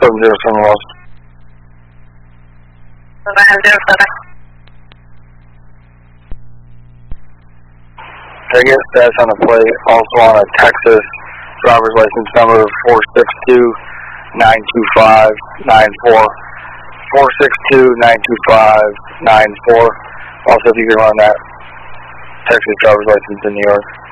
707 lost. 907. Can I get stats on the plate? Also on a Texas driver's license number 462-925-94. 462-925-94. Also, if you can run that Texas driver's license in New York.